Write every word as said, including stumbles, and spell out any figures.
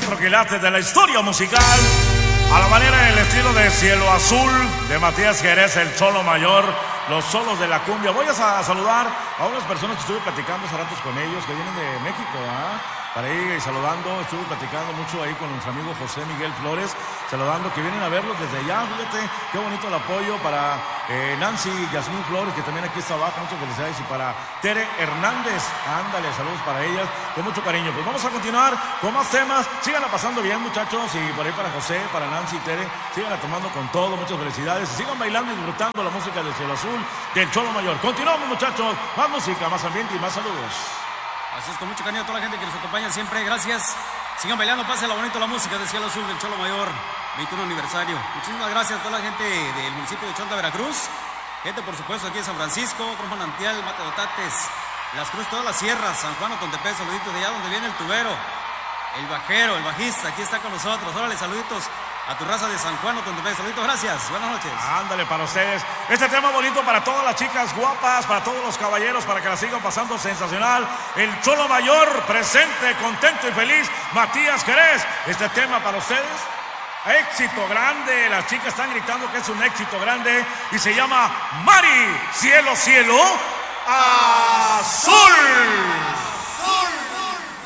cuatro quilates de la historia musical, a la manera del estilo de Cielo Azul, de Matías Jerez, el Cholo Mayor, los solos de la cumbia. Voy a saludar a unas personas que estuve platicando hace ratos con ellos, que vienen de México, ¿ah? Para ir saludando, estuve platicando mucho ahí con nuestro amigo José Miguel Flores, saludando que vienen a verlos desde allá. Fíjate qué bonito el apoyo para eh, Nancy Yasmín Flores, que también aquí está abajo, muchas felicidades, y para Tere Hernández, ándale, saludos para ellas, con mucho cariño. Pues vamos a continuar con más temas, síganla pasando bien, muchachos, y por ahí para José, para Nancy y Tere, síganla tomando con todo, muchas felicidades, y sigan bailando y disfrutando la música del Cielo Azul, del Cholo Mayor. Continuamos, muchachos, más música, más ambiente y más saludos. Así es, con mucho cariño a toda la gente que nos acompaña siempre, gracias. Sigan bailando, pásenla bonito la música de Cielo Azul del Cholo Mayor, veintiuno aniversario. Muchísimas gracias a toda la gente del municipio de Chonta, Veracruz. Gente, por supuesto, aquí de San Francisco, otro Manantial, Mate de Otates, Las Cruces, todas las sierras, San Juan, Otontepec, saluditos de allá donde viene el tubero, el bajero, el bajista, aquí está con nosotros. Órale, saluditos a tu raza de San Juan, Otontepec, saluditos, gracias, buenas noches. Ándale, para ustedes, este tema bonito para todas las chicas guapas, para todos los caballeros, para que la sigan pasando sensacional. El Cholo Mayor, presente, contento y feliz, Matías Jerez, este tema para ustedes, éxito grande, las chicas están gritando que es un éxito grande, y se llama Mari, Cielo, Cielo Azul.